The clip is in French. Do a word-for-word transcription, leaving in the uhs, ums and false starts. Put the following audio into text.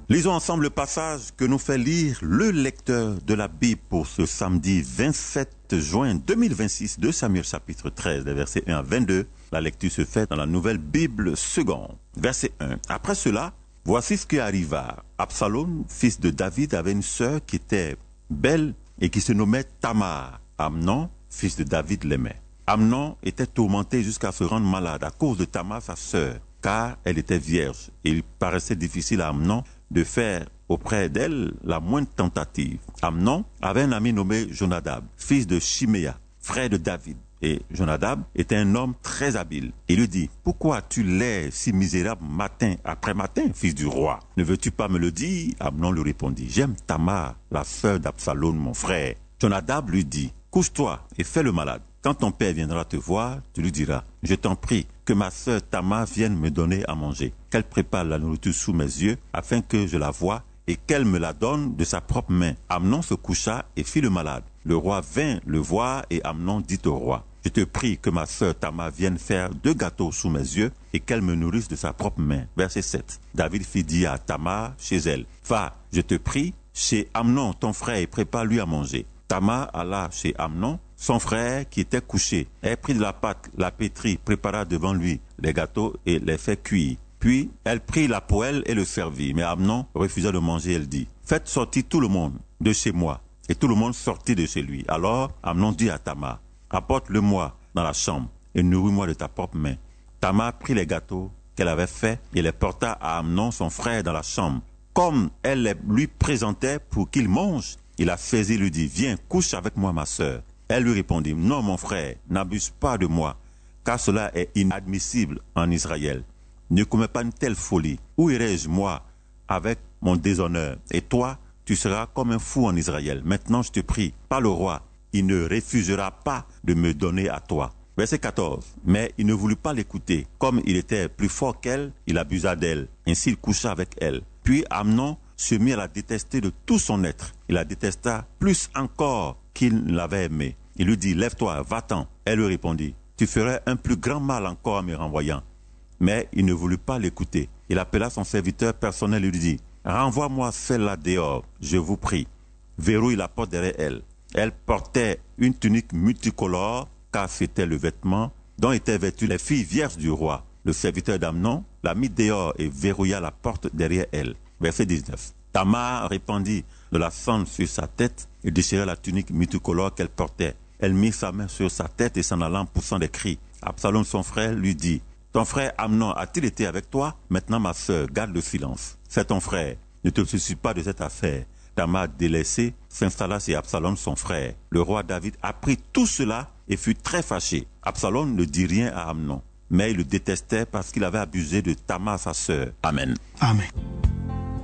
Lisons ensemble le passage que nous fait lire le lecteur de la Bible pour ce samedi vingt-sept juin deux mille vingt-six, deux Samuel chapitre treize, les versets un à vingt-deux. La lecture se fait dans la nouvelle Bible seconde. Verset un. Après cela, voici ce qui arriva. Absalom, fils de David, avait une sœur qui était belle et qui se nommait Tamar. Amnon, fils de David, l'aimait. Amnon était tourmenté jusqu'à se rendre malade à cause de Tamar, sa sœur, car elle était vierge. Et il paraissait difficile à Amnon de faire auprès d'elle la moindre tentative. Amnon avait un ami nommé Jonadab, fils de Chiméa, frère de David. Et Jonadab était un homme très habile. Il lui dit, « Pourquoi as-tu l'air si misérable matin après matin, fils du roi? Ne veux-tu pas me le dire ?» Amnon lui répondit, « J'aime Tamar, la sœur d'Absalom, mon frère. » Jonadab lui dit, « Couche-toi et fais le malade. Quand ton père viendra te voir, tu lui diras, « Je t'en prie, que ma sœur Tamar vienne me donner à manger, qu'elle prépare la nourriture sous mes yeux, afin que je la voie, et qu'elle me la donne de sa propre main. » Amnon se coucha et fit le malade. Le roi vint le voir et Amnon dit au roi, « Je te prie que ma sœur Tamar vienne faire deux gâteaux sous mes yeux et qu'elle me nourrisse de sa propre main. » Verset sept. David fit dire à Tamar chez elle, « Va, je te prie, chez Amnon ton frère et prépare-lui à manger. » Tamar alla chez Amnon, son frère qui était couché. Elle prit de la pâte, la pétrit, prépara devant lui les gâteaux et les fait cuire. Puis elle prit la poêle et le servit. Mais Amnon refusa de manger. Elle dit, « Faites sortir tout le monde de chez moi. » Et tout le monde sortit de chez lui. Alors Amnon dit à Tamar, « Apporte-le-moi dans la chambre et nourris-moi de ta propre main. » Tamar prit les gâteaux qu'elle avait faits et les porta à Amnon son frère dans la chambre. Comme elle les lui présentait pour qu'il mange, il la saisit et lui dit, « Viens, couche avec moi ma sœur. » Elle lui répondit, « Non, mon frère, n'abuse pas de moi, car cela est inadmissible en Israël. Ne commets pas une telle folie. Où irai-je, moi, avec mon déshonneur? Et toi, tu seras comme un fou en Israël. Maintenant, je te prie, par le roi, il ne refusera pas de me donner à toi. » Verset quatorze. Mais il ne voulut pas l'écouter. Comme il était plus fort qu'elle, il abusa d'elle. Ainsi, il coucha avec elle. Puis Amnon se mit à la détester de tout son être. Il la détesta plus encore qu'il l'avait aimée. Il lui dit, « Lève-toi, va-t'en. » Elle lui répondit, « Tu ferais un plus grand mal encore en me renvoyant. » Mais il ne voulut pas l'écouter. Il appela son serviteur personnel et lui dit, « Renvoie-moi celle-là dehors, je vous prie. » Verrouille la porte derrière elle. Elle portait une tunique multicolore, car c'était le vêtement dont étaient vêtues les filles vierges du roi. Le serviteur d'Amnon la mit dehors et verrouilla la porte derrière elle. Verset dix-neuf. Tamar répandit de la cendre sur sa tête et déchira la tunique multicolore qu'elle portait. Elle mit sa main sur sa tête et s'en allant poussant des cris. Absalom, son frère, lui dit, « Ton frère Amnon a-t-il été avec toi? Maintenant, ma sœur, garde le silence. C'est ton frère. Ne te soucie pas de cette affaire. » Tamar, délaissée, s'installa chez Absalom, son frère. Le roi David apprit tout cela et fut très fâché. Absalom ne dit rien à Amnon, mais il le détestait parce qu'il avait abusé de Tamar, sa sœur. Amen. Amen.